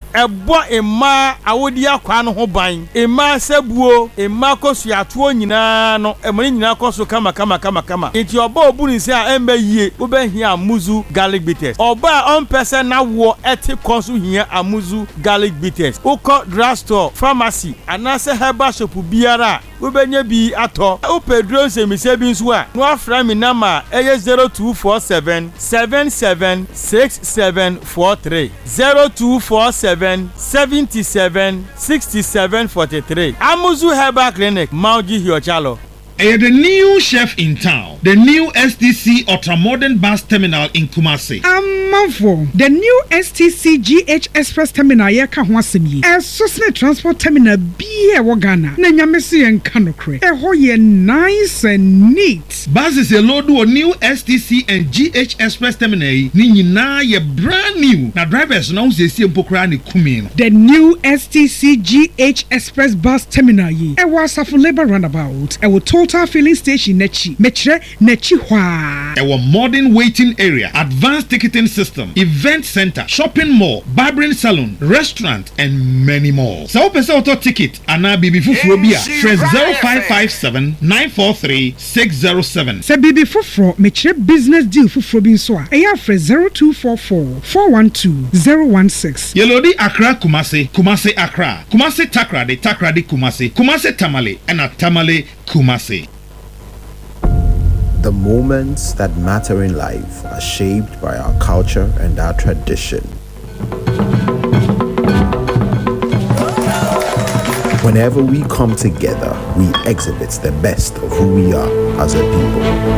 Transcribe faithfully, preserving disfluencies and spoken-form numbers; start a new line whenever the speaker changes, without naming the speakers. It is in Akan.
ebo emma awodi akwa no ho ban emma sebuo emma kosu ato nyina no emre nyina kosu kama kama kama kama enti oba obuni se a emba yie wo be hia amuzu garlic bitters oba on person na wo eti kosu hia amuzu garlic bitters uko drugstore pharmacy anase herbal shop biara wo benya bi ato o pedro se mi se bi nso a no afra mi nama eye zero two four seven seven seven six seven four three zero two four seven seven seven six seven four three Amuzu Herbal Clinic Mauji Hiochalo.
Uh, the new chef in town, the new S T C Ultramodern Bus Terminal in Kumasi.
Amavo, the new S T C G H Express Terminal yaka hwasemi. E sosne transport terminal biye wagana. Na nyamesi en kanokre. E hoye nice and neat.
Buses a load of new S T C and G H Express Terminal ni nyina ye brand new. Na drivers na uze si mpokra ni kumi.
The new S T C G H Express Bus Terminal ye. E wasafu labor roundabout. E wo total filling station nechi metre nechi hwa.
Our modern waiting area, advanced ticketing system, event center, shopping mall, barbering salon, restaurant, and many more. So pesa auto ticket ana bibi fufuro bia fresh zero five five seven nine four three six zero seven.
Se bibi fufuro metre business deal fufuro bi so a eya fresh zero two four four four one two zero one six.
Yelodi Accra Kumasi, Kumasi Accra, Kumasi Takrade, Takrade Kumasi, Kumasi Tamale, and a Tamale Kumasi.
The moments that matter in life are shaped by our culture and our tradition. Whenever we come together, we exhibit the best of who we are as a people.